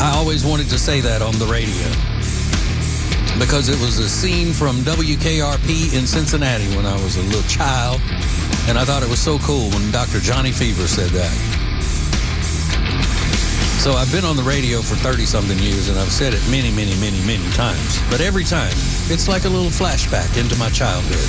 I always wanted to say that on the radio because it was a scene from WKRP in Cincinnati when I was a little child, and I thought it was so cool when Dr. Johnny Fever said that. So I've been on the radio for 30-something years, and I've said it many, many, many, many times. But every time, it's like a little flashback into my childhood.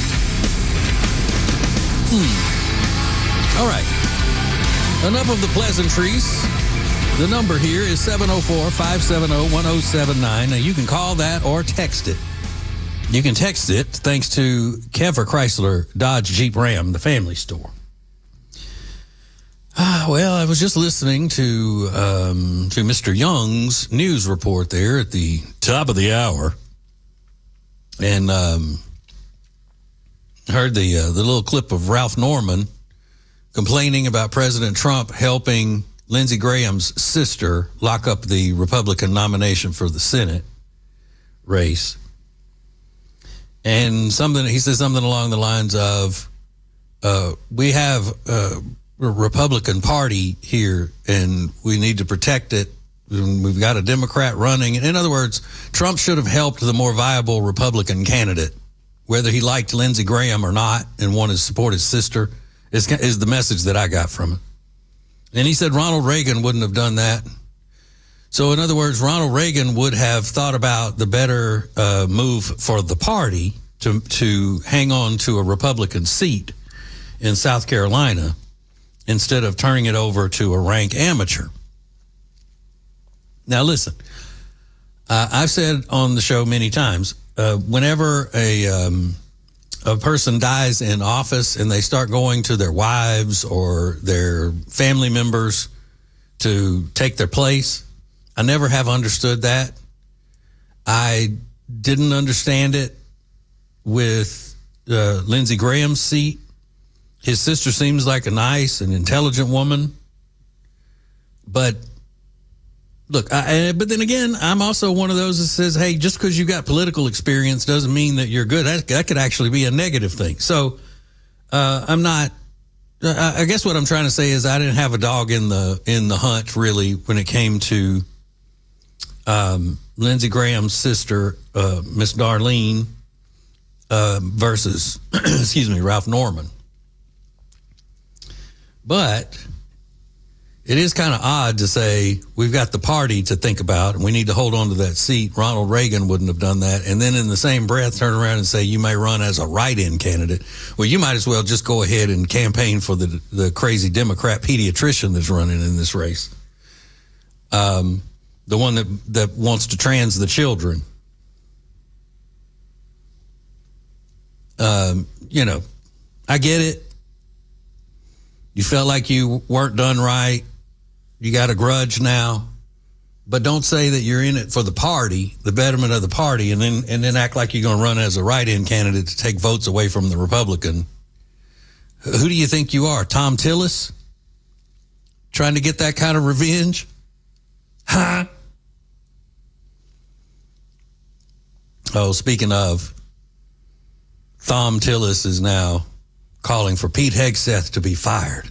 All right. Enough of the pleasantries. The number here is 704-570-1079. Now, you can call that or text it. You can text it thanks to Keffer Chrysler Dodge Jeep Ram, the family store. Well, I was just listening to Mr. Young's news report there at the top of the hour, and heard the little clip of Ralph Norman complaining about President Trump helping Lindsey Graham's sister lock up the Republican nomination for the Senate race. And he said something along the lines of, we have a Republican Party here and we need to protect it. We've got a Democrat running. In other words, Trump should have helped the more viable Republican candidate, whether he liked Lindsey Graham or not and wanted to support his sister, is the message that I got from it. And he said Ronald Reagan wouldn't have done that. So in other words, Ronald Reagan would have thought about the better move for the party to hang on to a Republican seat in South Carolina instead of turning it over to a rank amateur. Now listen, I've said on the show many times, whenever a person dies in office and they start going to their wives or their family members to take their place, I never have understood that. I didn't understand it with Lindsey Graham's seat. His sister seems like a nice and intelligent woman. But look, but then again, I'm also one of those that says, hey, just because you got political experience doesn't mean that you're good. That could actually be a negative thing. So I'm not, I guess what I'm trying to say is I didn't have a dog in the hunt, really, when it came to Lindsey Graham's sister, Miss Darlene, versus, Ralph Norman. But it is kind of odd to say we've got the party to think about and we need to hold on to that seat. Ronald Reagan wouldn't have done that. And then in the same breath, turn around and say you may run as a write-in candidate. Well, you might as well just go ahead and campaign for the crazy Democrat pediatrician that's running in this race. The one that wants to trans the children. I get it. You felt like you weren't done right. You got a grudge now, but don't say that you're in it for the party, the betterment of the party, and then act like you're going to run as a write-in candidate to take votes away from the Republican. Who do you think you are, Tom Tillis? Trying to get that kind of revenge? Huh? Oh, speaking of, Thom Tillis is now calling for Pete Hegseth to be fired.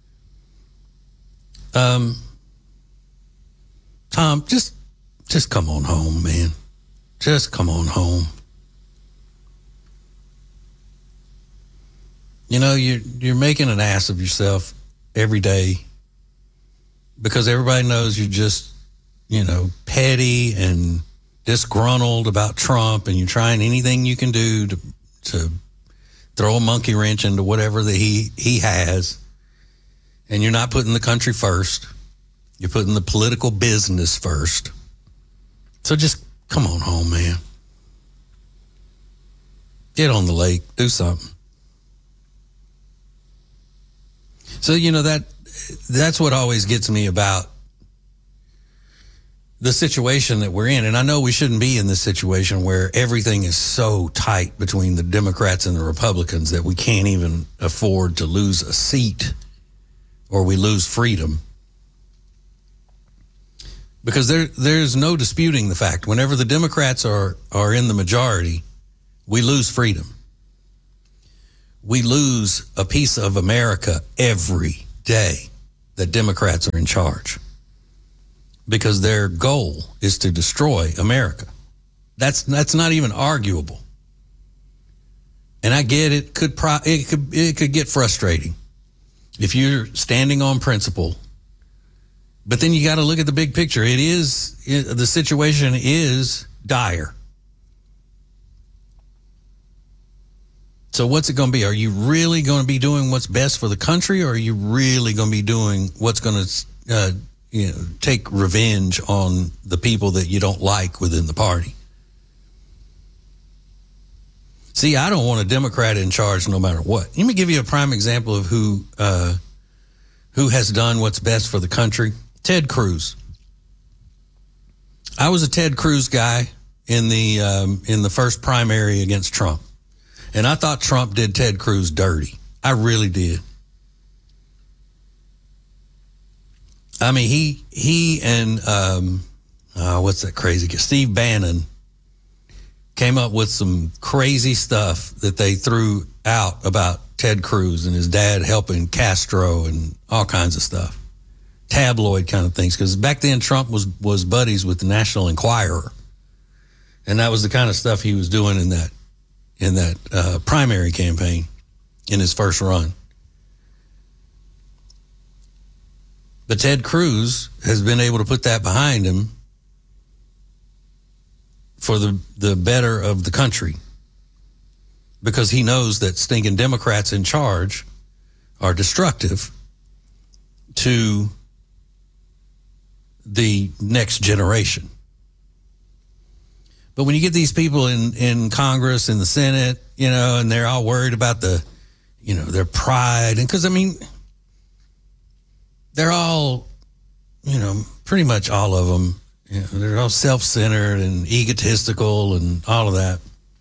Tom, just come on home, man. Just come on home. You know, you're making an ass of yourself every day because everybody knows you're just, petty and disgruntled about Trump, and you're trying anything you can do to throw a monkey wrench into whatever that he has, and you're not putting the country first. You're putting the political business first. So just come on home, man. Get on the lake. Do something. So, that's what always gets me about the situation that we're in. And I know we shouldn't be in this situation where everything is so tight between the Democrats and the Republicans that we can't even afford to lose a seat or we lose freedom. Because there's no disputing the fact, whenever the Democrats are in the majority, we lose freedom. We lose a piece of America every day that Democrats are in charge. because their goal is to destroy America. That's not even arguable. And I get it could get frustrating if you're standing on principle. But then you got to look at the big picture. The situation is dire. So what's it going to be? Are you really going to be doing what's best for the country, or are you really going to be doing what's going to take revenge on the people that you don't like within the party? See, I don't want a Democrat in charge no matter what. Let me give you a prime example of who has done what's best for the country. Ted Cruz. I was a Ted Cruz guy in the first primary against Trump. And I thought Trump did Ted Cruz dirty. I really did. I mean, he and what's that crazy guy? Steve Bannon came up with some crazy stuff that they threw out about Ted Cruz and his dad helping Castro and all kinds of stuff. Tabloid kind of things. Because back then Trump was buddies with the National Enquirer. And that was the kind of stuff he was doing in that primary campaign in his first run. But Ted Cruz has been able to put that behind him for the better of the country, because he knows that stinking Democrats in charge are destructive to the next generation. But when you get these people in Congress, in the Senate, and they're all worried about their pride, and because, I mean, they're all, pretty much all of them, they're all self-centered and egotistical and all of that.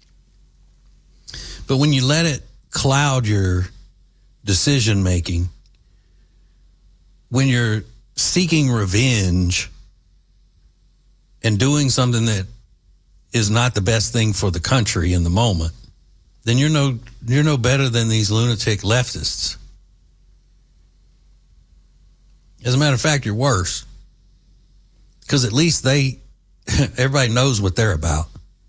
But when you let it cloud your decision-making, when you're seeking revenge and doing something that is not the best thing for the country in the moment, then you're no better than these lunatic leftists. As a matter of fact, you're worse, because at least everybody knows what they're about.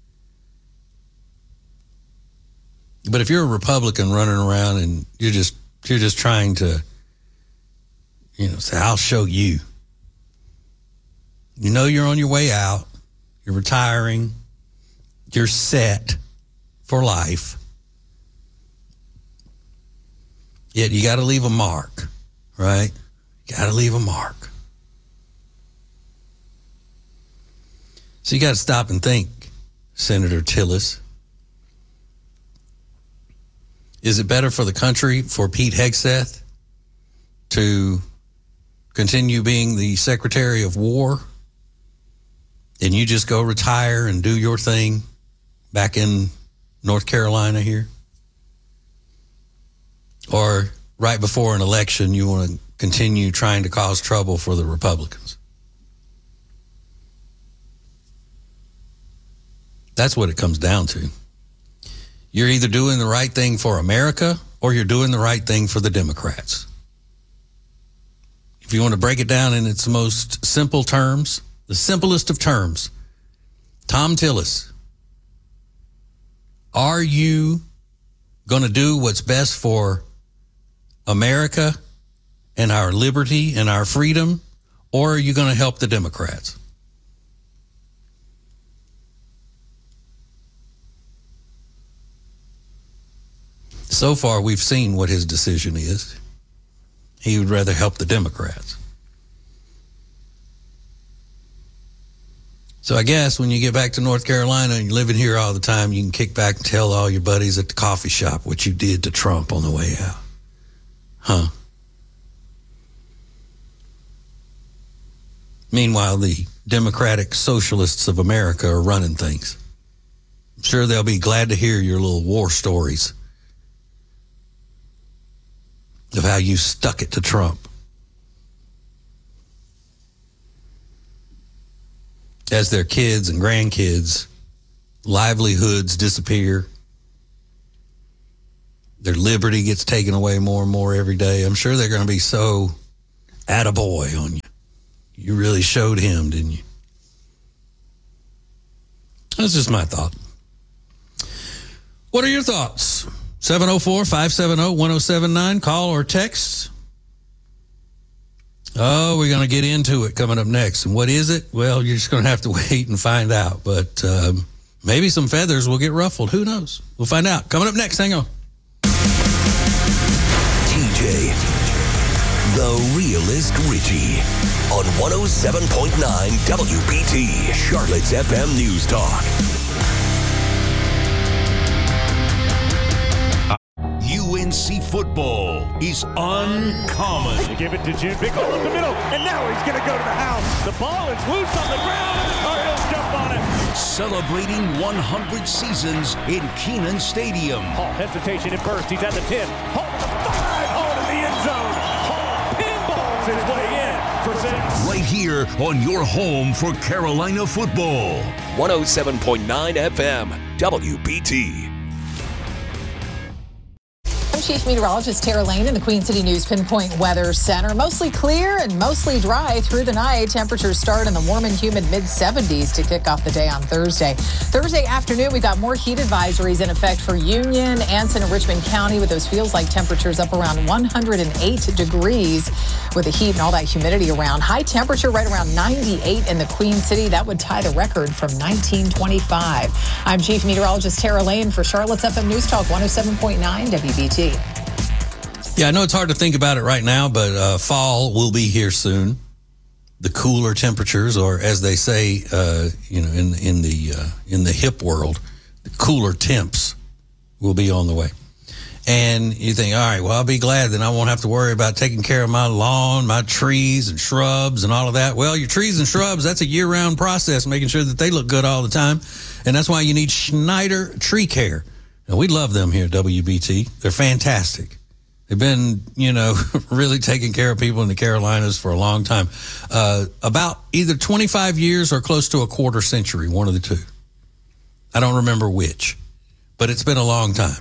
But if you're a Republican running around and you're just trying to, say, I'll show you. You're on your way out. You're retiring. You're set for life. Yet you got to leave a mark, right? You got to leave a mark. So you got to stop and think, Senator Tillis. Is it better for the country for Pete Hegseth to continue being the Secretary of War and you just go retire and do your thing back in North Carolina here? Or right before an election, you want to continue trying to cause trouble for the Republicans? That's what it comes down to. You're either doing the right thing for America or you're doing the right thing for the Democrats. If you want to break it down in its most simple terms, the simplest of terms, Thom Tillis, are you going to do what's best for America and our liberty and our freedom, or are you going to help the Democrats? So far, we've seen what his decision is. He would rather help the Democrats. So I guess when you get back to North Carolina and you're living here all the time, you can kick back and tell all your buddies at the coffee shop what you did to Trump on the way out. Huh? Meanwhile, the Democratic Socialists of America are running things. I'm sure they'll be glad to hear your little war stories of how you stuck it to Trump. As their kids and grandkids' livelihoods disappear, their liberty gets taken away more and more every day. I'm sure they're going to be so attaboy on you. You really showed him, didn't you? That's just my thought. What are your thoughts? 704-570-1079. Call or text. Oh, we're going to get into it coming up next. And what is it? Well, you're just going to have to wait and find out. But maybe some feathers will get ruffled. Who knows? We'll find out. Coming up next. Hang on. TJ, the realist Richie, on 107.9 WPT, Charlotte's FM News Talk. UNC football is uncommon. They give it to June. Big hole up the middle, and now he's going to go to the house. The ball is loose on the ground, and the Cardinals jump on it. Celebrating 100 seasons in Kenan Stadium. Hall, hesitation at first. He's at the 10. Hall to the 5. Hall to the end zone. Hall pinballs his way in for 6. Right here on your home for Carolina football. 107.9 FM, WPT. I'm Chief Meteorologist Tara Lane in the Queen City News Pinpoint Weather Center. Mostly clear and mostly dry through the night. Temperatures start in the warm and humid mid-70s to kick off the day on Thursday. Thursday afternoon, we got more heat advisories in effect for Union, Anson, and Richmond County, with those feels-like temperatures up around 108 degrees with the heat and all that humidity around. High temperature right around 98 in the Queen City. That would tie the record from 1925. I'm Chief Meteorologist Tara Lane for Charlotte's FM News Talk 107.9 WBT. Yeah, I know it's hard to think about it right now, but fall will be here soon. The cooler temperatures, or as they say, in the hip world, the cooler temps will be on the way. And you think, all right, well, I'll be glad that I won't have to worry about taking care of my lawn, my trees and shrubs and all of that. Well, your trees and shrubs, that's a year-round process, making sure that they look good all the time. And that's why you need Schneider Tree Care. Now, we love them here at WBT. They're fantastic. They've been, really taking care of people in the Carolinas for a long time. About either 25 years or close to a quarter century, one of the two. I don't remember which, but it's been a long time.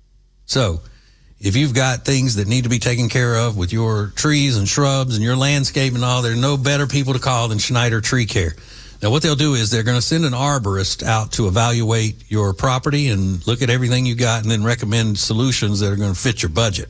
So if you've got things that need to be taken care of with your trees and shrubs and your landscape and all, there are no better people to call than Schneider Tree Care. Now, what they'll do is they're going to send an arborist out to evaluate your property and look at everything you got and then recommend solutions that are going to fit your budget.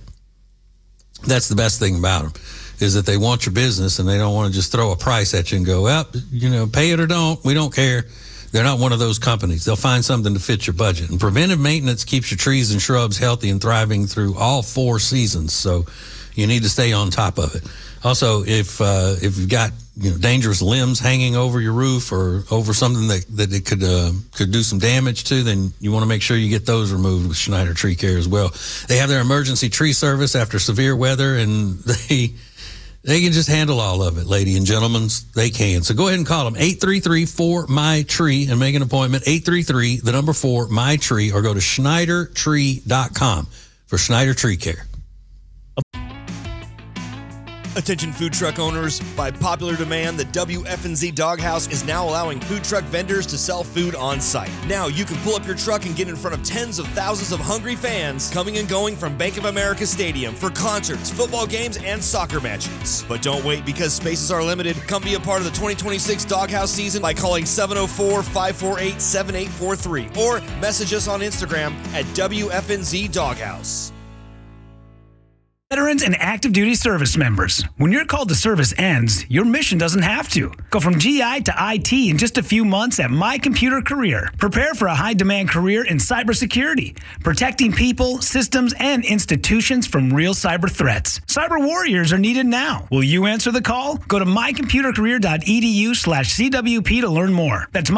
That's the best thing about them, is that they want your business and they don't want to just throw a price at you and go, well, pay it or don't. We don't care. They're not one of those companies. They'll find something to fit your budget. And preventive maintenance keeps your trees and shrubs healthy and thriving through all 4 seasons. So you need to stay on top of it. Also, if you've got dangerous limbs hanging over your roof or over something that it could do some damage to, then you want to make sure you get those removed with Schneider Tree Care as well. They have their emergency tree service after severe weather, and they can just handle all of it, ladies and gentlemen. They can. So go ahead and call them 833-4MY-TREE and make an appointment. 833-4MY-TREE, or go to SchneiderTree.com for Schneider Tree Care. Attention food truck owners, by popular demand, the WFNZ Doghouse is now allowing food truck vendors to sell food on site. Now you can pull up your truck and get in front of tens of thousands of hungry fans coming and going from Bank of America Stadium for concerts, football games, and soccer matches. But don't wait, because spaces are limited. Come be a part of the 2026 Doghouse season by calling 704-548-7843 or message us on Instagram at WFNZ Doghouse. Veterans and active duty service members. When your call to service ends, your mission doesn't have to. Go from GI to IT in just a few months at My Computer Career. Prepare for a high-demand career in cybersecurity, protecting people, systems, and institutions from real cyber threats. Cyber warriors are needed now. Will you answer the call? Go to mycomputercareer.edu/CWP to learn more. That's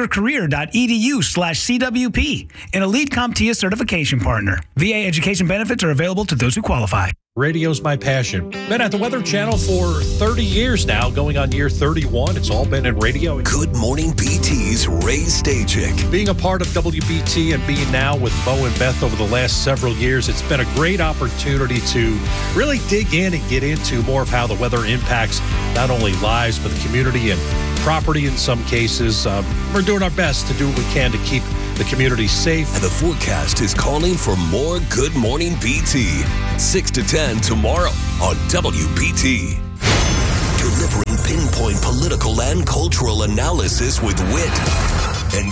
mycomputercareer.edu/CWP, an elite CompTIA certification partner. VA education benefits are available to those who qualify. Radio's my passion. Been at the Weather Channel for 30 years now, going on year 31. It's all been in radio. Good Morning BT's Ray Stachik. Being a part of WBT and being now with Bo and Beth over the last several years, it's been a great opportunity to really dig in and get into more of how the weather impacts not only lives, but the community and property in some cases. We're doing our best to do what we can to keep the community safe. And the forecast is calling for more Good Morning BT. 6 to 10 tomorrow on WBT. Delivering Pinpoint political and cultural analysis with wit,